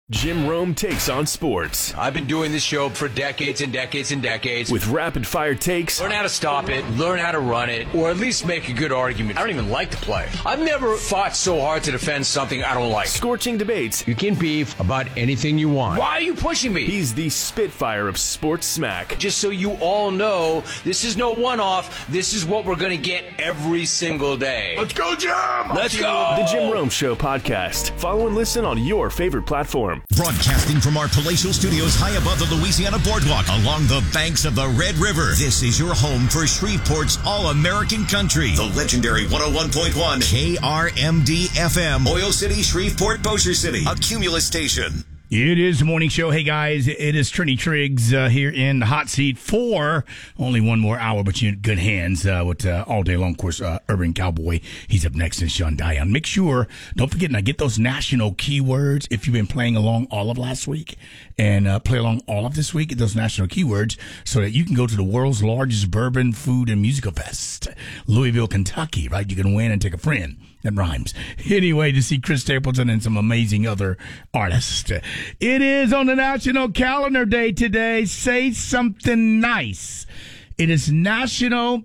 Jim Rome takes on sports. I've been doing this show for decades and decades and decades. With rapid-fire takes. Learn how to stop it, learn how to run it, or at least make a good argument. I don't even like the play. I've never fought so hard to defend something I don't like. Scorching debates. You can beef about anything you want. Why are you pushing me? He's the Spitfire of sports smack. Just so you all know, this is no one-off. This is what we're going to get every single day. Let's go, Jim! Let's go! The Jim Rome Show podcast. Follow and listen on your favorite platform. Broadcasting from our palatial studios high above the Louisiana Boardwalk along the banks of the Red River. This is your home for Shreveport's All-American Country. The legendary 101.1 KRMD FM. Oil City, Shreveport, Bossier City. A Cumulus station. It is the morning show. Hey, guys, it is Trini Triggs here in the hot seat for only one more hour, but you're in good hands with all day long, of course, Urban Cowboy. He's up next in Sean Dion. Make sure, don't forget, now get those national keywords if you've been playing along all of last week and play along all of this week, get those national keywords so that you can go to the world's largest bourbon, food, and musical fest, Louisville, Kentucky, right? You can win and take a friend. That rhymes. Anyway, to see Chris Stapleton and some amazing other artists. It is on the National Calendar Day today. Say something nice. It is National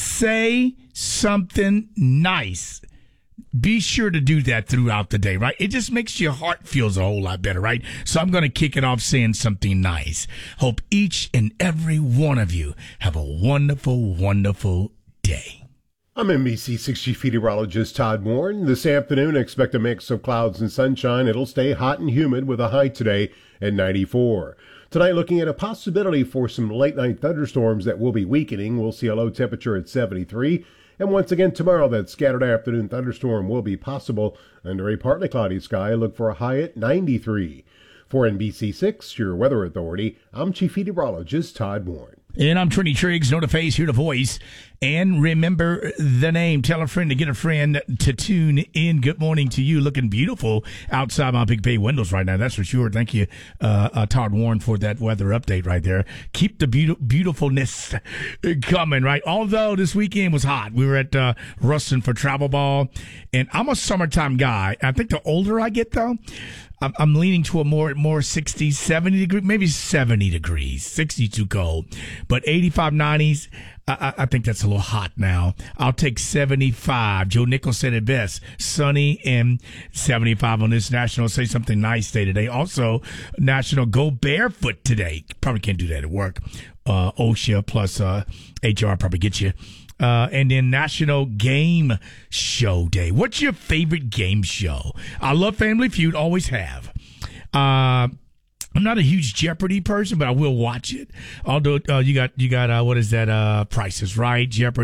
Say Something Nice. Be sure to do that throughout the day, right? It just makes your heart feels a whole lot better, right? So I'm going to kick it off saying something nice. Hope each and every one of you have a wonderful, wonderful day. I'm NBC6 Chief Meteorologist Todd Warren. This afternoon, expect a mix of clouds and sunshine. It'll stay hot and humid with a high today at 94. Tonight, looking at a possibility for some late-night thunderstorms that will be weakening. We'll see a low temperature at 73. And once again, tomorrow, that scattered afternoon thunderstorm will be possible under a partly cloudy sky. Look for a high at 93. For NBC6, your weather authority, I'm Chief Meteorologist Todd Warren. And I'm Trini Triggs, know the face, hear the voice, and remember the name. Tell a friend to get a friend to tune in. Good morning to you. Looking beautiful outside my big bay windows right now. That's for sure. Thank you, Todd Warren, for that weather update right there. Keep the beautifulness coming, right? Although this weekend was hot. We were at Ruston for travel ball, and I'm a summertime guy. I think the older I get, though, I'm leaning to a more 60, 70 degrees, maybe 70 degrees, 60 too cold, but 85, 90s, I think that's a little hot now. I'll take 75. Joe Nichols said it best, sunny and 75 on this National Say Something Nice Day today. Also, National Go Barefoot today. Probably can't do that at work. OSHA plus HR probably get you. And then National Game Show Day. What's your favorite game show? I love Family Feud, always have. I'm not a huge Jeopardy person, but I will watch it. Although you got what is that? Price is Right, Jeopardy.